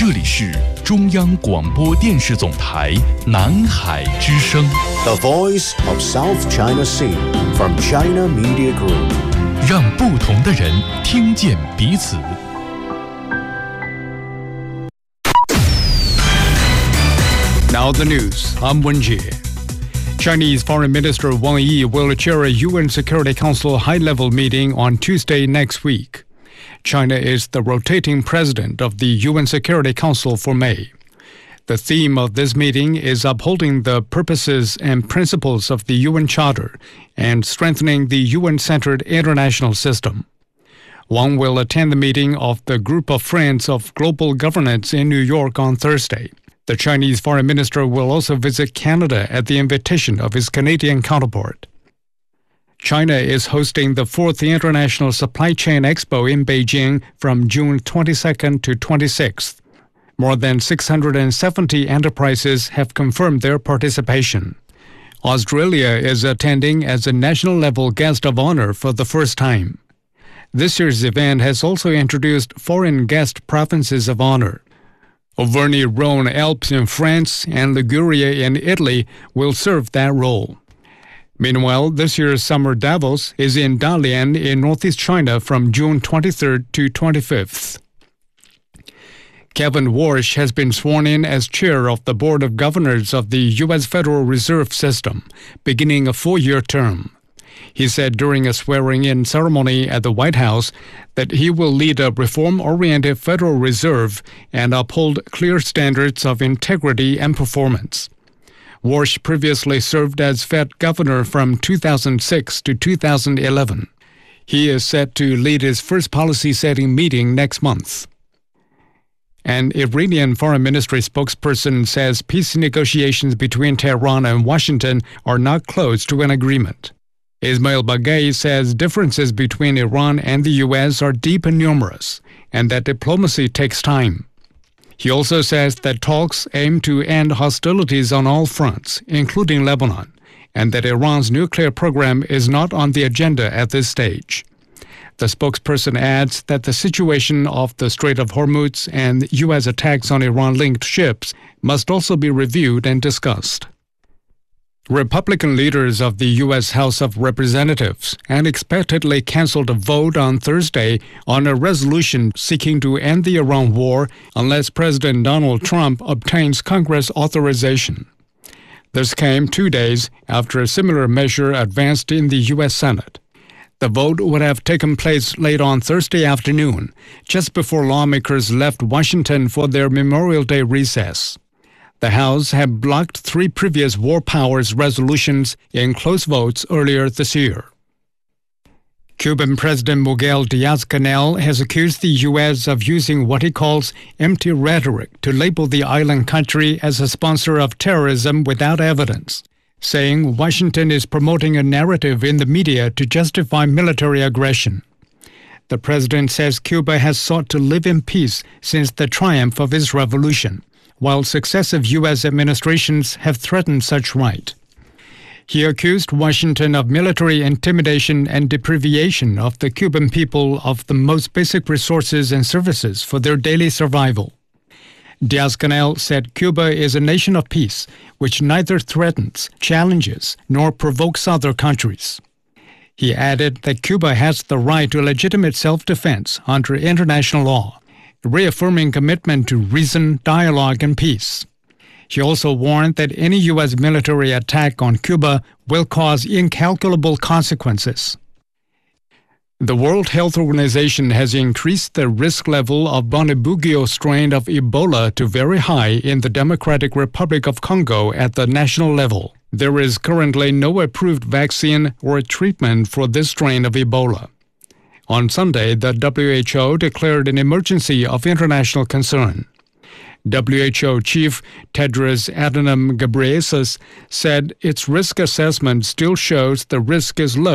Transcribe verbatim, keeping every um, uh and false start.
这里是中央广播电视总台南海之声 The Voice of South China Sea from China Media Group， 让不同的人听见彼此。 Now the news. I'm Wen Jie. Chinese Foreign Minister Wang Yi will chair a U N Security Council high-level meeting on Tuesday next week. China is the rotating president of the U N Security Council for May. The theme of this meeting is upholding the purposes and principles of the U N Charter and strengthening the U N-centered international system. Wang will attend the meeting of the Group of Friends of Global Governance in New York on Thursday. The Chinese foreign minister will also visit Canada at the invitation of his Canadian counterpart. China is hosting the fourth International Supply Chain Expo in Beijing from June twenty-second to twenty-sixth. More than six hundred seventy enterprises have confirmed their participation. Australia is attending as a national-level guest of honor for the first time. This year's event has also introduced foreign guest provinces of honor. Auvergne-Rhône Alps in France and Liguria in Italy will serve that role. Meanwhile, this year's Summer Davos is in Dalian in northeast China from June twenty-third to twenty-fifth. Kevin Warsh has been sworn in as chair of the Board of Governors of the U S Federal Reserve System, beginning a four-year term. He said during a swearing-in ceremony at the White House that he will lead a reform-oriented Federal Reserve and uphold clear standards of integrity and performance. Warsh previously served as Fed governor from two thousand six to two thousand eleven. He is set to lead his first policy-setting meeting next month. An Iranian foreign ministry spokesperson says peace negotiations between Tehran and Washington are not close to an agreement. Ismail Baghei says differences between Iran and the U S are deep and numerous, and that diplomacy takes time. He also says that talks aim to end hostilities on all fronts, including Lebanon, and that Iran's nuclear program is not on the agenda at this stage. The spokesperson adds that the situation off the Strait of Hormuz and U S attacks on Iran-linked ships must also be reviewed and discussed. Republican leaders of the U S House of Representatives unexpectedly canceled a vote on Thursday on a resolution seeking to end the Iran war unless President Donald Trump obtains Congress authorization. This came two days after a similar measure advanced in the U S Senate. The vote would have taken place late on Thursday afternoon, just before lawmakers left Washington for their Memorial Day recess. The House had blocked three previous war powers resolutions in close votes earlier this year. Cuban President Miguel Diaz-Canel has accused the U S of using what he calls empty rhetoric to label the island country as a sponsor of terrorism without evidence, saying Washington is promoting a narrative in the media to justify military aggression. The president says Cuba has sought to live in peace since the triumph of its revolution, while successive U S administrations have threatened such right. He accused Washington of military intimidation and deprivation of the Cuban people of the most basic resources and services for their daily survival. Diaz-Canel said Cuba is a nation of peace, which neither threatens, challenges, nor provokes other countries. He added that Cuba has the right to legitimate self-defense under international law, reaffirming commitment to reason, dialogue, and peace. He also warned that any U S military attack on Cuba will cause incalculable consequences. The World Health Organization has increased the risk level of Bundibugyo strain of Ebola to very high in the Democratic Republic of Congo at the national level. There is currently no approved vaccine or treatment for this strain of Ebola. On Sunday, the W H O declared an emergency of international concern. W H O Chief Tedros Adhanom Ghebreyesus said its risk assessment still shows the risk is low